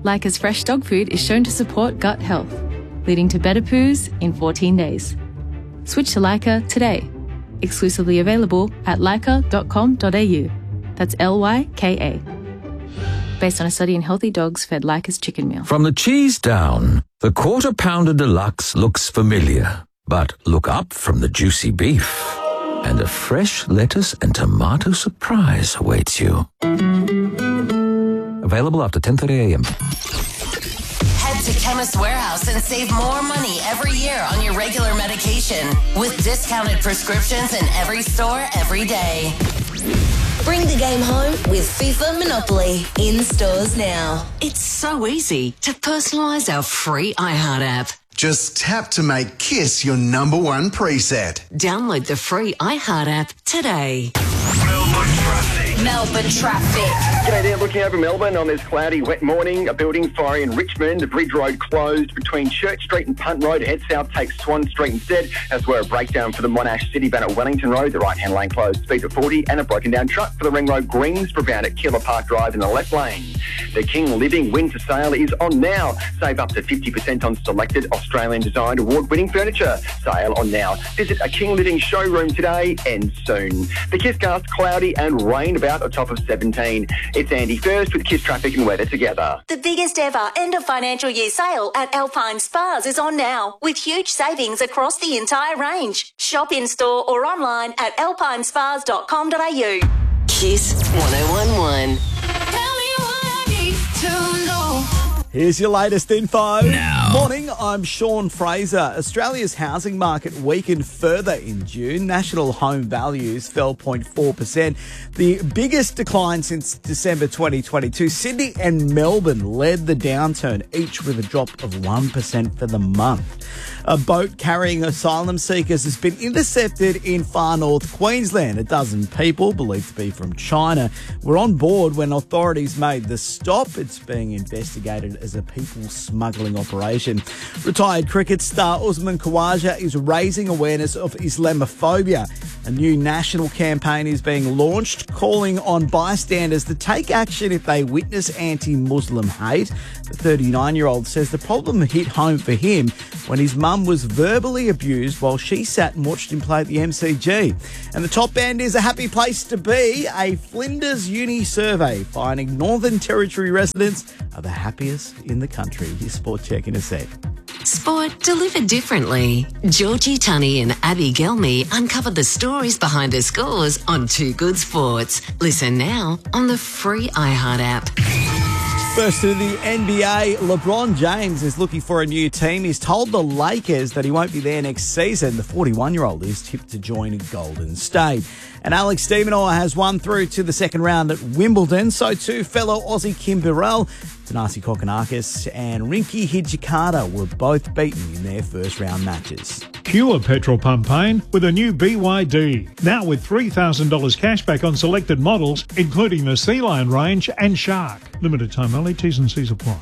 Leica's fresh dog food is shown to support gut health, leading to better poos in 14 days. Switch to Leica today. Exclusively available at leica.com.au. That's Lyka. Based on a study in healthy dogs fed Leica's chicken meal. From the cheese down, the Quarter Pounder Deluxe looks familiar. But look up from the juicy beef, and a fresh lettuce and tomato surprise awaits you. Available after 10:30 a.m. Head to Chemist Warehouse and save more money every year on your regular medication with discounted prescriptions in every store every day. Bring the game home with FIFA Monopoly in stores now. It's so easy to personalise our free iHeart app. Just tap to make Kiss your number one preset. Download the free iHeart app today. Melbourne traffic. G'day there, looking over Melbourne on this cloudy, wet morning. A building fire in Richmond. The Bridge Road closed between Church Street and Punt Road. Head south, take Swan Street instead. As where a breakdown for the Monash City van at Wellington Road. The right-hand lane closed, speed at 40. And a broken down truck for the Ring Road Greensboro bound at Killer Park Drive in the left lane. The King Living winter sale is on now. Save up to 50% on selected Australian-designed award-winning furniture. Sale on now. Visit a King Living showroom today. Ends soon. The Kisscast, cloudy and rain about a top of 17. It's Andy first with Kiss traffic and weather together. The biggest ever end of financial year sale at Alpine Spas is on now with huge savings across the entire range. Shop in store or online at alpinespas.com.au. Kiss 1011. Here's your latest info. Now. Morning, I'm Sean Fraser. Australia's housing market weakened further in June. National home values fell 0.4%, the biggest decline since December 2022. Sydney and Melbourne led the downturn, each with a drop of 1% for the month. A boat carrying asylum seekers has been intercepted in far north Queensland. A dozen people, believed to be from China, were on board when authorities made the stop. It's being investigated as a people smuggling operation. Retired cricket star Usman Khawaja is raising awareness of Islamophobia. A new national campaign is being launched, calling on bystanders to take action if they witness anti-Muslim hate. The 39-year-old says the problem hit home for him when his mum was verbally abused while she sat and watched him play at the MCG. And the top band is a happy place to be. A Flinders Uni survey finding Northern Territory residents are the happiest in the country. Here's Sport Check in a sec. Sport delivered differently. Georgie Tunney and Abby Gelmy uncovered the stories behind the scores on Too Good Sports. Listen now on the free iHeart app. First to the NBA, LeBron James is looking for a new team. He's told the Lakers that he won't be there next season. The 41-year-old is tipped to join Golden State. And Alex de Minaur has won through to the second round at Wimbledon. So too fellow Aussie Kim Burrell, Thanasi Kokkinakis and Rinky Hijikata were both beaten in their first round matches. Cure petrol pump pain with a new BYD. Now with $3,000 cash back on selected models, including the Sea Lion range and Shark. Limited time only, T's and C's apply.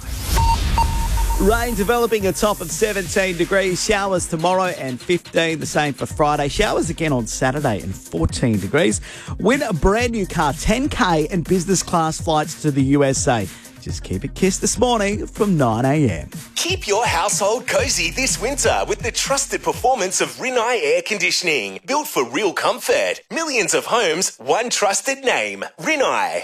Rain developing a top of 17 degrees. Showers tomorrow and 15. The same for Friday. Showers again on Saturday and 14 degrees. Win a brand new car, 10K and business class flights to the USA. Just keep it Kiss this morning from 9 a.m. Keep your household cozy this winter with the trusted performance of Rinnai Air Conditioning. Built for real comfort. Millions of homes, one trusted name. Rinnai.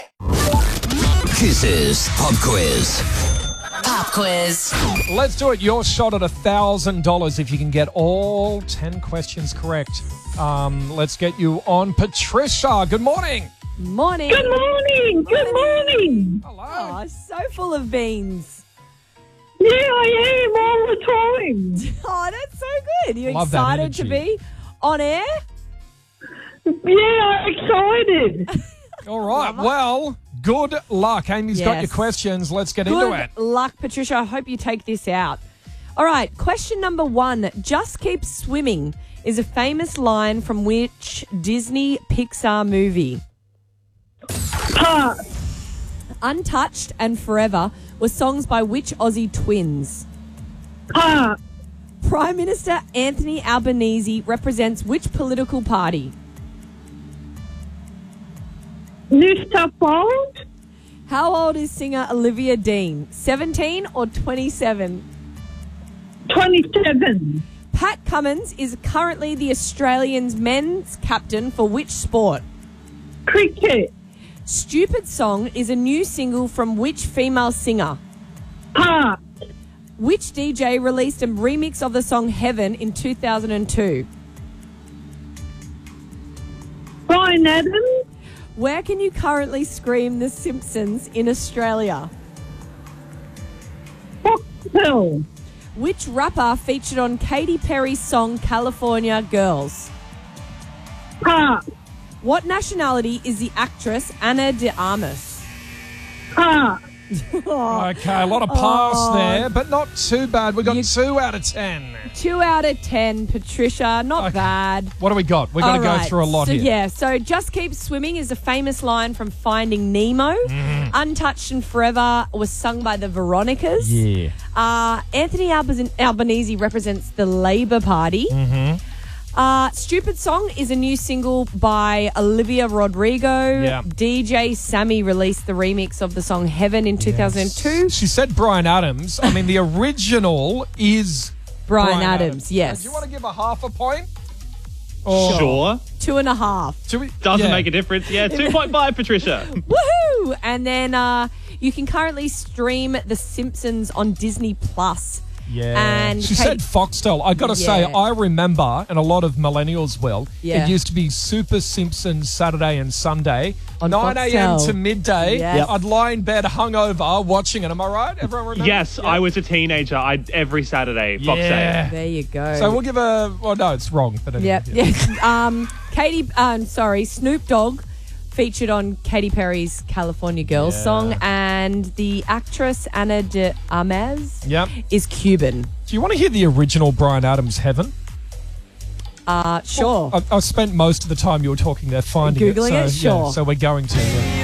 Kisses Pop Quiz. Pop quiz. Let's do it. Your shot at $1,000 if you can get all 10 questions correct. Let's get you on. Patricia, good morning. Morning. Good morning. Good morning. Hello. Oh, so full of beans. Yeah, I am all the time. Oh, that's so good. You're Love that excited to energy. be on air? Yeah, I'm excited. All right. Well, good luck. Amy's got your questions. Let's get into it. Good luck, Patricia. I hope you take this out. All right. Question number 1. Just Keep Swimming is a famous line from which Disney Pixar movie? Pass. Untouched and Forever were songs by which Aussie twins? Pass. Prime Minister Anthony Albanese represents which political party? New South Wales. How old is singer Olivia Dean? 17 or 27? 27. Pat Cummins is currently the Australians men's captain for which sport? Cricket. Stupid Song is a new single from which female singer? Pass. Which DJ released a remix of the song Heaven in 2002? Brian Adams. Where can you currently stream The Simpsons in Australia? Foxtel. Which rapper featured on Katy Perry's song California Girls? Pass. What nationality is the actress Ana de Armas? Pass. Okay, a lot of pass there, but not too bad. We got 2 out of 10. 2 out of 10, Patricia. Not bad. What do we got? We've got to go through a lot here. Yeah, so Just Keep Swimming is a famous line from Finding Nemo. Untouched and Forever was sung by the Veronicas. Yeah. Anthony Albanese represents the Labour Party. Stupid Song is a new single by Olivia Rodrigo. Yeah. DJ Sammy released the remix of the song Heaven in 2002. She said Brian Adams. I mean, the original is Brian Adams, yes. Do you want to give a half a point? Sure. 2.5. Doesn't make a difference. Yeah, 2.5, Patricia. Woohoo! And then you can currently stream The Simpsons on Disney Plus. Yeah. And she said Foxtel. I got to say, Yeah. I remember, and a lot of millennials will, Yeah. it used to be Super Simpsons Saturday and Sunday, On 9 a.m. Foxtel. to midday. Yes. Yep. I'd lie in bed hungover watching it. Am I right? Everyone remember? Yes, I was a teenager. Every Saturday, Fox 8. There you go. So we'll give well, no, it's wrong. But anyway, Yep. Snoop Dogg featured on Katy Perry's California Girls song, and the actress Ana de Armas is Cuban. Do you want to hear the original Brian Adams Heaven? Sure. I spent most of the time you were talking there finding Googling it? So, Sure. so we're going to.